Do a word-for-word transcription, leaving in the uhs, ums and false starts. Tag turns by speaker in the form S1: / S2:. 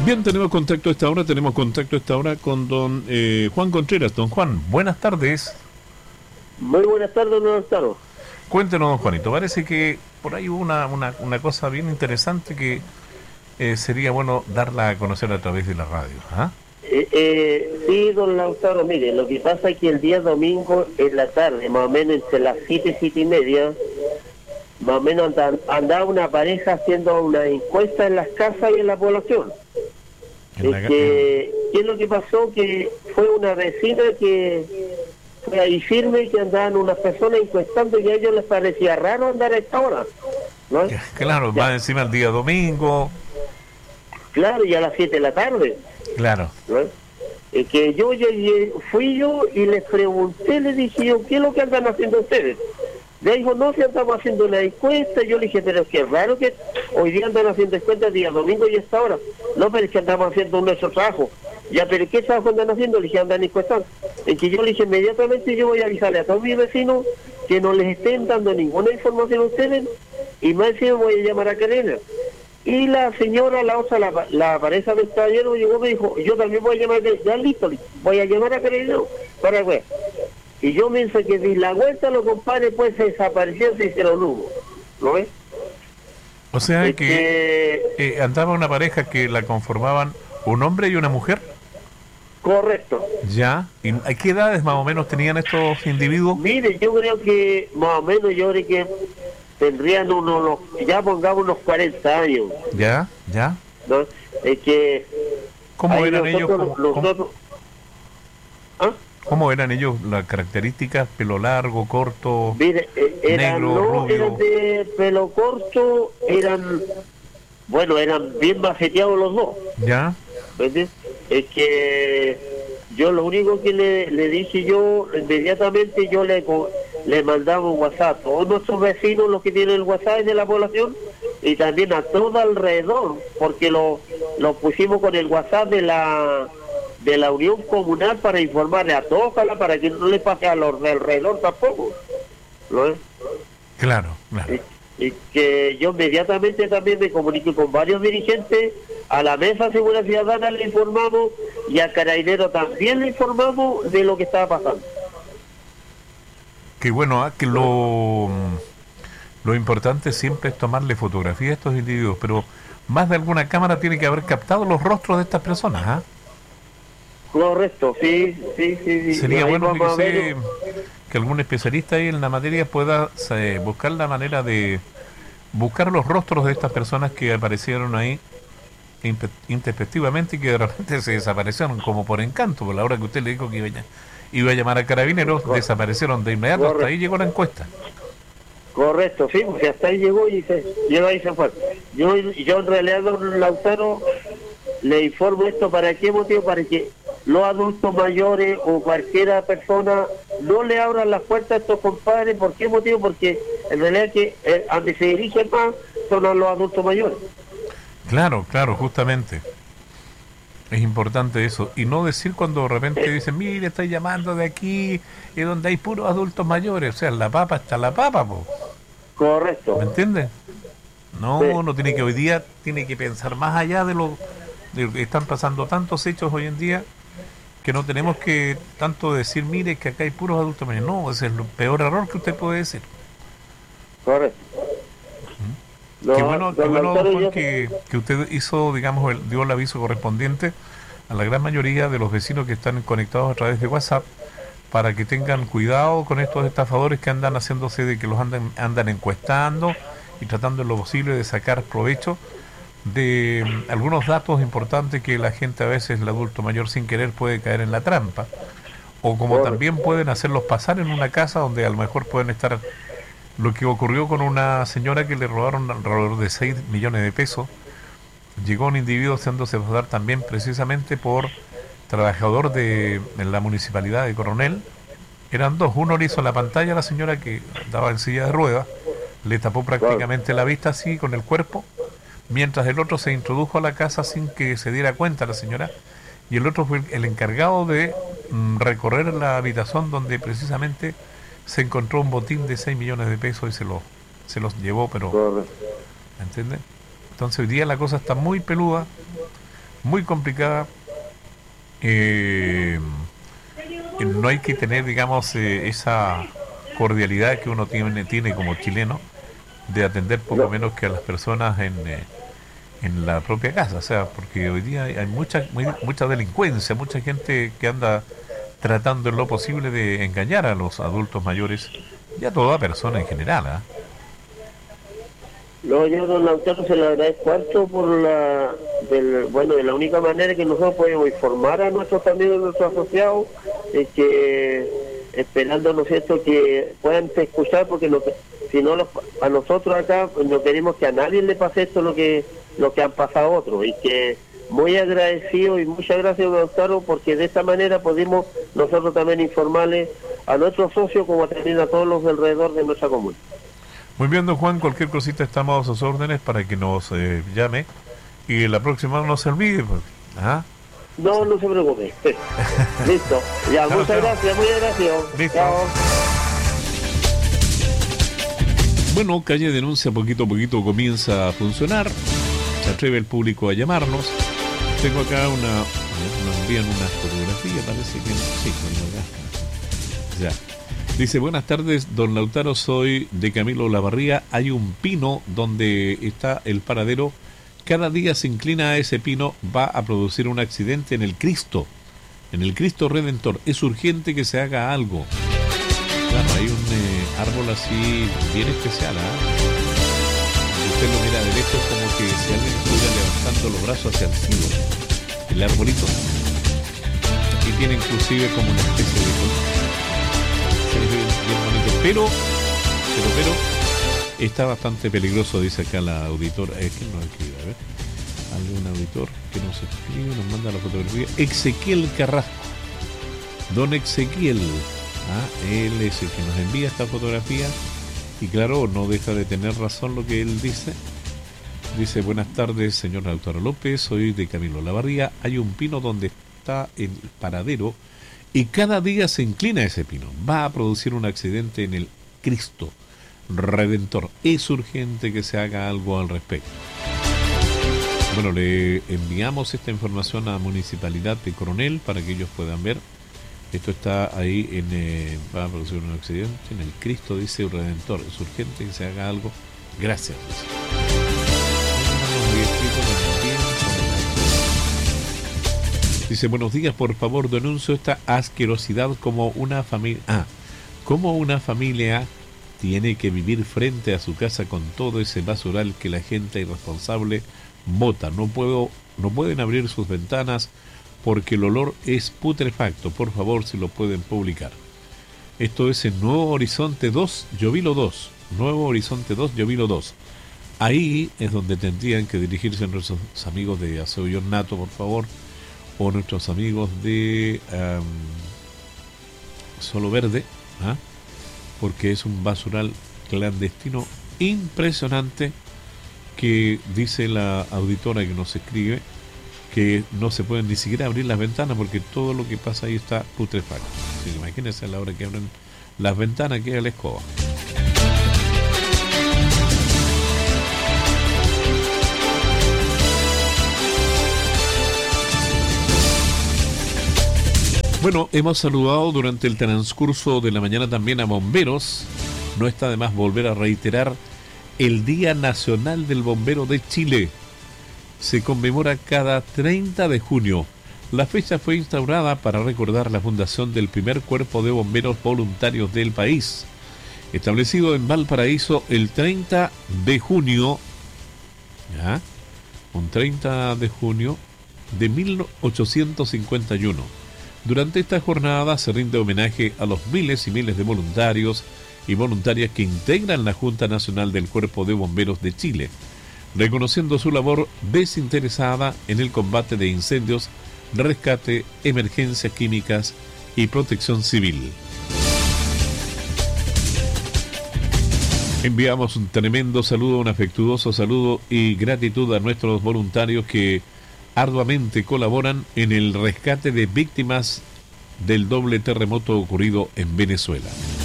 S1: Bien, tenemos contacto a esta hora, tenemos contacto a esta hora con don eh, Juan Contreras. Don Juan, buenas tardes.
S2: Muy buenas tardes, don Octavio.
S1: Cuéntenos, don Juanito, parece que por ahí hubo una, una, una cosa bien interesante que eh, sería bueno darla a conocer a través de la radio. ¿Ah?
S2: Eh, eh, sí, don Lautaro, mire, lo que pasa es que el día domingo en la tarde, más o menos entre las siete, siete y media, más o menos anda- andaba una pareja haciendo una encuesta en las casas y en la población.
S1: En la
S2: Es
S1: ca-
S2: que, ¿qué es lo que pasó? Que fue una vecina que fue ahí firme, que andaban unas personas encuestando y a ellos les parecía raro andar a esta hora, ¿no?
S1: eh, claro,
S2: Ya.
S1: va encima el día domingo.
S2: Claro, y a las siete de la tarde.
S1: Claro.
S2: ¿No? Es que yo llegué, fui yo y les pregunté, les dije yo, ¿qué es lo que andan haciendo ustedes? Le dijo, no, si andamos haciendo una encuesta. Yo le dije, pero es que es raro que hoy día andan haciendo encuestas día domingo y esta hora. No, pero es que andamos haciendo nuestro trabajo. Ya, pero ¿qué trabajo andan haciendo? Le dije, andan encuestando. En que yo le dije, inmediatamente yo voy a avisarle a todos mis vecinos que no les estén dando ninguna información a ustedes y más encima voy a llamar a Carena. Y la señora, la otra, la, la pareja del caballero llegó y me dijo, yo también voy a llamar, a- ya listo, voy a llamar a Carabinero para ver. Y yo me hice que di la vuelta, los compadres pues se desaparecieron, se hicieron humo, ¿no ves?
S1: O sea
S2: Es
S1: que
S2: que,
S1: eh, andaba una pareja que la conformaban un hombre y una mujer.
S2: correcto.
S1: Ya. ¿Y a qué edades más o menos tenían estos individuos?
S2: Mire, yo creo que más o menos yo creo que tendrían unos, los- ya pongamos unos cuarenta años,
S1: Ya, ya.
S2: ¿no? Es que
S1: ¿Cómo
S2: ahí
S1: eran ellos?
S2: nosotros,
S1: ¿Cómo, cómo-
S2: nosotros, ¿ah?
S1: cómo eran ellos las características? ¿Pelo largo, corto?
S2: Mire, eh, eran,
S1: Negro,
S2: no,
S1: rubio.
S2: eran de pelo corto, eran, bueno, eran bien mafeteados los dos,
S1: Ya.
S2: ¿me entiendes? Es que yo lo único que le, le dije yo, inmediatamente yo le co- le mandaba un WhatsApp a todos nuestros vecinos, los que tienen el WhatsApp de la población, y también a todo alrededor, porque lo, lo pusimos con el WhatsApp de la de la Unión Comunal para informarle a todos, ojalá, para que no le pase a los de alrededor tampoco, ¿no es?
S1: Claro, claro.
S2: Y, y que yo inmediatamente también me comuniqué con varios dirigentes, a la Mesa de Seguridad Ciudadana le informamos y a Carabinero también le informamos de lo que estaba pasando.
S1: Que bueno, ah, que lo, lo importante siempre es tomarle fotografía a estos individuos, pero más de alguna cámara tiene que haber captado los rostros de estas personas, ¿ah?
S2: Correcto, sí, sí, sí. sí.
S1: Sería
S2: Ahí
S1: bueno,
S2: vamos a ver.
S1: fíjese, que algún especialista ahí en la materia pueda eh, buscar la manera de buscar los rostros de estas personas que aparecieron ahí impe- intempestivamente y que de repente se desaparecieron como por encanto, por la hora que usted le dijo que iba a, ll- iba a llamar a Carabineros,
S2: Correcto.
S1: desaparecieron de inmediato, hasta
S2: Correcto.
S1: ahí llegó la encuesta.
S2: Correcto, sí, porque hasta ahí llegó y se llegó ahí y se fue. Yo, yo en realidad, don Lautaro, le informo esto para qué motivo, para que los adultos mayores o cualquiera persona no le abran las puertas a estos compadres. ¿Por qué motivo? Porque en realidad que eh, a donde se dirigen más son a los adultos mayores.
S1: Claro, claro, justamente. Es importante eso. Y no decir cuando de repente dicen, mire, estoy llamando de aquí, y donde hay puros adultos mayores. O sea, la papa está la papa, po.
S2: Correcto.
S1: ¿Me entiendes? No,
S2: Sí.
S1: no tiene que hoy día, tiene que pensar más allá de lo, de lo que están pasando tantos hechos hoy en día, que no tenemos que tanto decir, mire, que acá hay puros adultos mayores. No, ese es el peor error que usted puede decir.
S2: Correcto.
S1: Qué
S2: No,
S1: bueno, qué
S2: don
S1: bueno,
S2: Lautaro,
S1: Juan,
S2: yo-
S1: que, que usted hizo, digamos, el- dio el aviso correspondiente a la gran mayoría de los vecinos que están conectados a través de WhatsApp para que tengan cuidado con estos estafadores que andan haciéndose de que los andan, andan encuestando y tratando en lo posible de sacar provecho de mm, algunos datos importantes que la gente a veces, el adulto mayor sin querer puede caer en la trampa, o como
S2: Correcto.
S1: también pueden hacerlos pasar en una casa donde a lo mejor pueden estar. Lo que ocurrió con una señora que le robaron alrededor de seis millones de pesos. Llegó un individuo haciéndose pasar también precisamente por trabajador de en la municipalidad de Coronel. Eran dos, uno le hizo la pantalla a la señora que estaba en silla de ruedas, le tapó prácticamente la vista así con el cuerpo, mientras el otro se introdujo a la casa sin que se diera cuenta la señora, y el otro fue el, el encargado de mm, recorrer la habitación donde precisamente se encontró un botín de seis millones de pesos y se los se los llevó, pero
S2: Correcto.
S1: ¿me entiendes? Entonces hoy día la cosa está muy peluda. muy complicada. Eh, no hay que tener, digamos, eh, esa cordialidad que uno tiene, tiene como chileno, de atender poco
S2: No.
S1: menos que a las personas en, eh, en la propia casa. O sea, porque hoy día hay, hay mucha, muy- mucha delincuencia, mucha gente que anda tratando en lo posible de engañar a los adultos mayores y a toda persona en general. ¿Ah?
S2: No, yo, don Lautaro, se le agradezco harto por la, del, bueno, de la única manera que nosotros podemos informar a nuestros amigos, nuestros asociados, es que, esperando, ¿no es cierto?, que puedan escuchar, porque no, si no, los, a nosotros acá pues, no queremos que a nadie le pase esto lo que lo que han pasado a otros, y que muy agradecido y muchas gracias, don Lautaro, porque de esta manera podemos nosotros también informarles a nuestros socios, como también a todos los de alrededor de nuestra comuna.
S1: Muy bien, don Juan, cualquier cosita estamos a sus órdenes para que nos eh, llame y la próxima no se olvide. Pues. ¿Ah?
S2: No, no se preocupe. Listo. Ya,
S1: Chao,
S2: muchas
S1: chao.
S2: gracias, muy gracias.
S1: Listo.
S2: Chao.
S1: Bueno, Calle Denuncia poquito a poquito comienza a funcionar. Se atreve el público a llamarnos. Tengo acá una... Nos envían una fotografía, parece que... Sí, bueno, ya. Dice, buenas tardes, don Lautaro, soy de Camilo Lavarría. Hay un pino donde está el paradero. Cada día se inclina a ese pino, va a producir un accidente en el Cristo, en el Cristo Redentor. Es urgente que se haga algo. Claro, hay un eh, árbol así bien especial, ¿ah? Si usted lo mira de lejos, como que si alguien estuviera levantando los brazos hacia el cielo, el arbolito. Y tiene inclusive como una especie de... Bien, bien bonito, pero, pero, pero está bastante peligroso, dice acá la auditora. Es que no escribe, a ver. Algún auditor que nos escribe, nos manda la fotografía. Ezequiel Carrasco. Don Ezequiel. ¿Ah? Él es el que nos envía esta fotografía. Y claro, no deja de tener razón lo que él dice. Dice, buenas tardes, señor Lautaro López. Soy de Camilo Lavarría. Hay un pino donde está el paradero. Y cada día se inclina ese pino. Va a producir un accidente en el Cristo Redentor. Es urgente que se haga algo al respecto. Bueno, le enviamos esta información a la Municipalidad de Coronel para que ellos puedan ver. Esto está ahí en... Eh, va a producir un accidente en el Cristo, dice Redentor. Es urgente que se haga algo. Gracias. Dice, buenos días, por favor, denuncio esta asquerosidad como una familia... Ah, como una familia tiene que vivir frente a su casa con todo ese basural que la gente irresponsable bota. No puedo, no pueden abrir sus ventanas porque el olor es putrefacto. Por favor, si lo pueden publicar. Esto es en Nuevo Horizonte dos, Llovilo dos. Nuevo Horizonte dos, Llovilo dos. Ahí es donde tendrían que dirigirse nuestros amigos de Aseo y Ornato, por favor, o nuestros amigos de um, Solo Verde, ¿ah? Porque es un basural clandestino impresionante que dice la auditora que nos escribe que no se pueden ni siquiera abrir las ventanas porque todo lo que pasa ahí está putrefacto. Así que imagínense a la hora que abren las ventanas que es la escoba. Bueno, hemos saludado durante el transcurso de la mañana también a bomberos. No está de más volver a reiterar el Día Nacional del Bombero de Chile. Se conmemora cada treinta de junio. La fecha fue instaurada para recordar la fundación del primer cuerpo de bomberos voluntarios del país, establecido en Valparaíso el treinta de junio, ¿ya? Un treinta de junio de mil ochocientos cincuenta y uno. Durante esta jornada se rinde homenaje a los miles y miles de voluntarios y voluntarias que integran la Junta Nacional del Cuerpo de Bomberos de Chile, reconociendo su labor desinteresada en el combate de incendios, rescate, emergencias químicas y protección civil. Enviamos un tremendo saludo, un afectuoso saludo y gratitud a nuestros voluntarios que arduamente colaboran en el rescate de víctimas del doble terremoto ocurrido en Venezuela.